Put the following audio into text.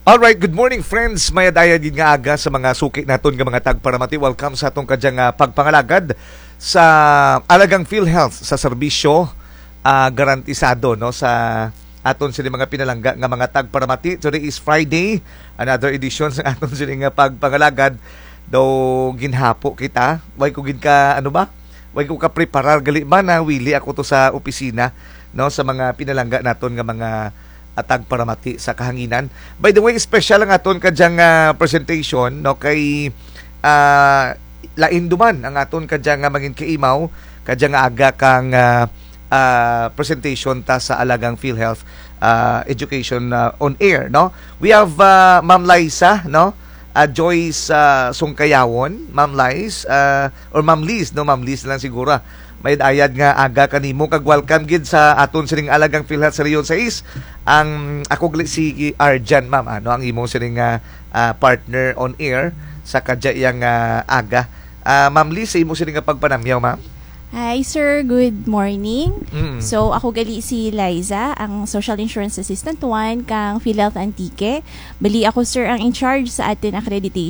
Alright, good morning friends. May adaya din nga aga sa mga suki naton nga mga tagparamati. Welcome sa atong kadyang pagpangalagad sa alagang PhilHealth sa serbisyo garantisado no sa aton sila mga pinalangga nga mga tagparamati. Today is Friday, another edition sa aton sila nga pagpangalagad. Daw ginhapo kita. Way ko gin ka Way ko ka preparar gali man na wili ako to sa opisina no sa mga pinalangga naton nga mga atag paramati sa kahanginan. By the way, special ang aton kadyang presentation no kay lain duman ang aton kadyang maging kaimaw kadyang aga kang presentation ta sa alagang PhilHealth education on air no. We have Ma'am Liza no, Joyce Sungkayawon, Ma'am Liz or Ma'am Liz no, Ma'am Liz lang siguro. May ayad nga aga kanimo kag welcome gid sa aton sining alagang PhilHealth sa Region 6. Ang ako si Arjan ma'am ano ang imong sining partner on air sa kadyang aga. Ma'am Liz, sa imong sining pagpanamyaw ma'am. Hi sir, good morning. So ako gali si Liza, ang Social Insurance Assistant 1 kang PhilHealth Antique. Bali ako sir ang in charge sa atin accreditation